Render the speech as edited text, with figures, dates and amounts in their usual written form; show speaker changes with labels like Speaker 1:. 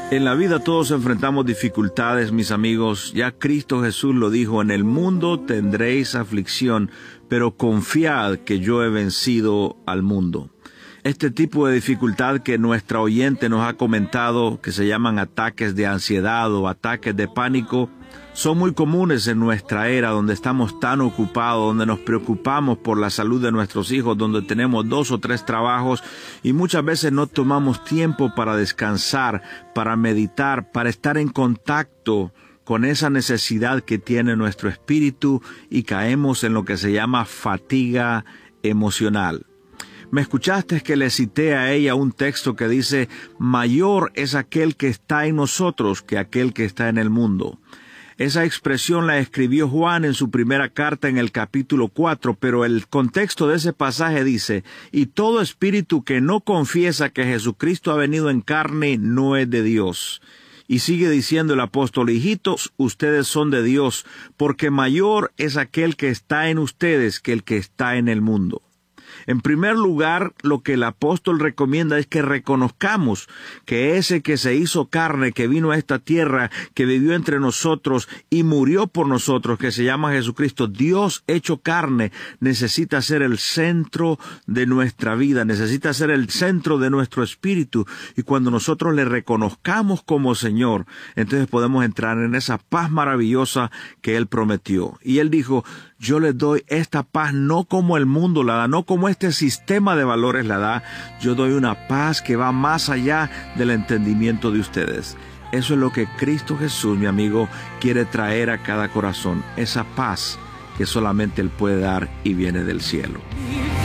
Speaker 1: En la vida todos enfrentamos dificultades, mis amigos. Ya Cristo Jesús lo dijo: en el mundo tendréis aflicción, pero confiad que yo he vencido al mundo. Este tipo de dificultad que nuestra oyente nos ha comentado, que se llaman ataques de ansiedad o ataques de pánico, son muy comunes en nuestra era, donde estamos tan ocupados, donde nos preocupamos por la salud de nuestros hijos, donde tenemos 2 o 3 trabajos y muchas veces no tomamos tiempo para descansar, para meditar, para estar en contacto con esa necesidad que tiene nuestro espíritu, y caemos en lo que se llama fatiga emocional. Me escuchaste que le cité a ella un texto que dice: mayor es aquel que está en nosotros que aquel que está en el mundo. Esa expresión la escribió Juan en su primera carta en el capítulo 4, pero el contexto de ese pasaje dice: y todo espíritu que no confiesa que Jesucristo ha venido en carne no es de Dios. Y sigue diciendo el apóstol: hijitos, ustedes son de Dios, porque mayor es aquel que está en ustedes que el que está en el mundo. En primer lugar, lo que el apóstol recomienda es que reconozcamos que ese que se hizo carne, que vino a esta tierra, que vivió entre nosotros y murió por nosotros, que se llama Jesucristo, Dios hecho carne, necesita ser el centro de nuestra vida, necesita ser el centro de nuestro espíritu. Y cuando nosotros le reconozcamos como Señor, entonces podemos entrar en esa paz maravillosa que Él prometió. Y Él dijo: yo les doy esta paz no como el mundo la da, no como este sistema de valores la da. Yo doy una paz que va más allá del entendimiento de ustedes. Eso es lo que Cristo Jesús, mi amigo, quiere traer a cada corazón. Esa paz que solamente Él puede dar y viene del cielo.